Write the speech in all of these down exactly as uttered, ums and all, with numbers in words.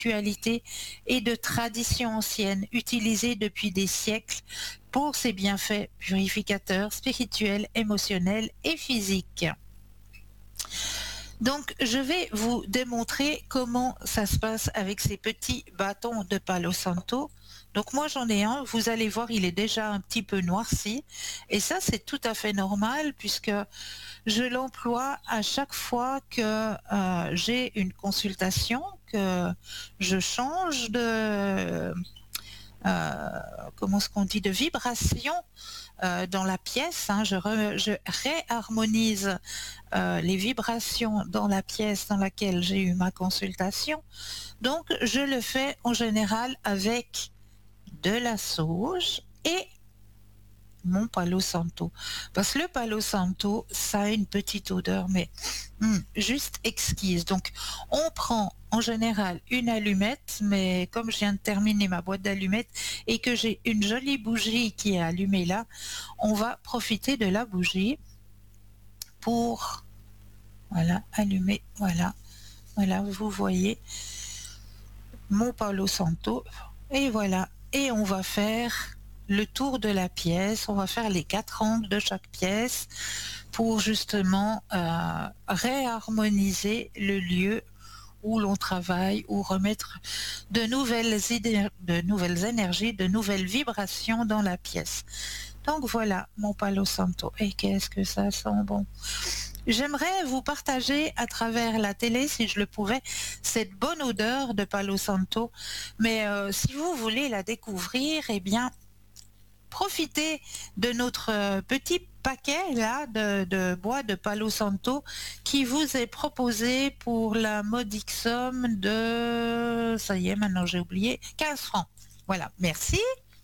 spiritualité et de traditions anciennes utilisées depuis des siècles pour ses bienfaits purificateurs, spirituels, émotionnels et physiques. Donc, je vais vous démontrer comment ça se passe avec ces petits bâtons de Palo Santo. Donc, moi, j'en ai un. Vous allez voir, il est déjà un petit peu noirci. Et ça, c'est tout à fait normal puisque je l'emploie à chaque fois que euh, j'ai une consultation, que je change de... Euh, comment est-ce qu'on dit, de vibration euh, dans la pièce, hein, je, re, je réharmonise euh, les vibrations dans la pièce dans laquelle j'ai eu ma consultation. Donc, je le fais en général avec de la sauge et mon Palo Santo. Parce que le Palo Santo, ça a une petite odeur, mais hum, juste exquise. Donc, on prend en général une allumette, mais comme je viens de terminer ma boîte d'allumettes et que j'ai une jolie bougie qui est allumée là, on va profiter de la bougie pour, voilà, allumer, voilà, voilà, vous voyez mon Palo Santo, et voilà, et on va faire le tour de la pièce, on va faire les quatre angles de chaque pièce pour justement euh, réharmoniser le lieu où l'on travaille, ou remettre de nouvelles idées, de nouvelles énergies, de nouvelles vibrations dans la pièce. Donc voilà mon Palo Santo. Et qu'est-ce que ça sent bon! J'aimerais vous partager à travers la télé, si je le pouvais, cette bonne odeur de Palo Santo. Mais euh, si vous voulez la découvrir, eh bien, profitez de notre petit paquet là de, de bois de Palo Santo qui vous est proposé pour la modique somme de, ça y est, maintenant j'ai oublié, quinze francs. Voilà, merci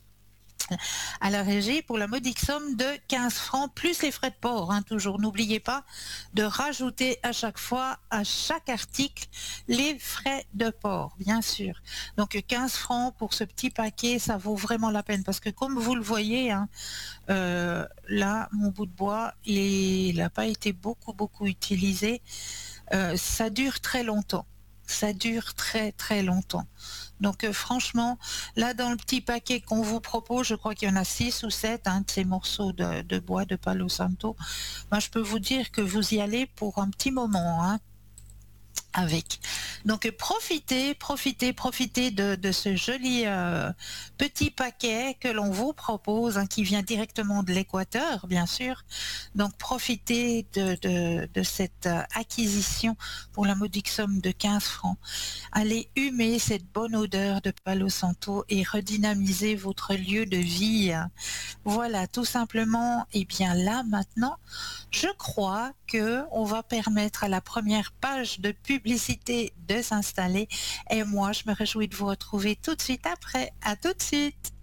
à la régie pour la modique somme de quinze francs plus les frais de port, hein, toujours. N'oubliez pas de rajouter à chaque fois, à chaque article, les frais de port, bien sûr. Donc quinze francs pour ce petit paquet, ça vaut vraiment la peine parce que comme vous le voyez, hein, euh, là, mon bout de bois, il n'a pas été beaucoup, beaucoup utilisé. Euh, ça dure très longtemps. Ça dure très, très longtemps. Donc euh, franchement, là dans le petit paquet qu'on vous propose, je crois qu'il y en a six ou sept hein, de ces morceaux de, de bois de Palo Santo. Ben, je peux vous dire que vous y allez pour un petit moment, hein, avec. Donc profitez, profitez, profitez de, de ce joli euh, petit paquet que l'on vous propose, hein, qui vient directement de l'Équateur, bien sûr. Donc profitez de, de, de cette euh, acquisition pour la modique somme de quinze francs. Allez humer cette bonne odeur de Palo Santo et redynamiser votre lieu de vie. Voilà, tout simplement. Et bien là, maintenant, je crois que on va permettre à la première page de publicité de s'installer. Et moi, je me réjouis de vous retrouver tout de suite après. À tout de suite.